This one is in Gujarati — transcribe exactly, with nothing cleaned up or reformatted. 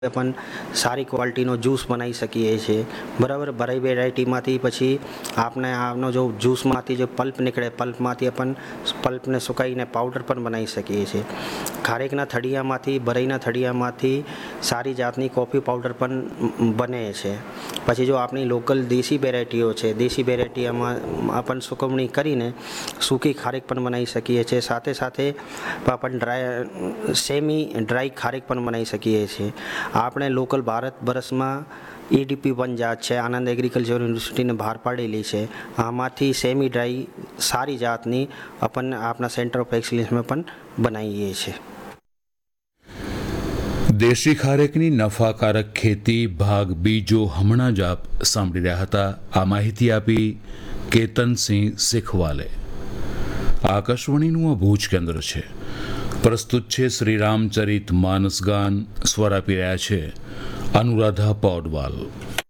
પણ સારી ક્વોલિટીનો જ્યુસ બનાવી શકીએ છીએ બરાબર। ભરાઈ વેરાયટીમાંથી પછી આપણે આનો જો જ્યુસમાંથી જે પલ્પ નીકળે પલ્પમાંથી अपन પલ્પને સુકાઈને પાવડર પણ બનાવી શકીએ છીએ। ખારેકના થળિયામાંથી ભરાઈના થળિયામાંથી સારી જાતની કોફી પાવડર પણ બને છે। પછી જો આપણી લોકલ દેશી વેરાયટીઓ છે દેશી વેરાયટીમાં अपन સુકવણી કરીને સૂકી ખારેક પણ બનાવી શકીએ છીએ। સાથે સાથે अपन ડ્રાય સેમી ડ્રાય ખારેક પણ બનાવી શકીએ છીએ। આપણે લોકલ ભારત વર્ષમાં ઈડીપી વન જાત છે આનંદ એગ્રીકલ્ચર યુનિવર્સિટીને બહાર પાડેલી છે। આમાંથી સેમી ડ્રાય સારી જાતની अपन આપણા સેન્ટર ઓફ એક્સલન્સમાં પણ બનાવીએ છીએ। દેશી ખારેકની નફાકારક ખેતી ભાગ બીજો હમણાં જ આપ સાંભળી રહ્યા હતા। આ માહિતી આપી કેતનસિંહ શેખવાલે। આકાશવાણીનું આ ભુજ કેન્દ્ર છે। પ્રસ્તુત છે શ્રી રામચરિત માનસ ગાન। સ્વર આપી રહ્યા છે અનુરાધા પૌડવાલ।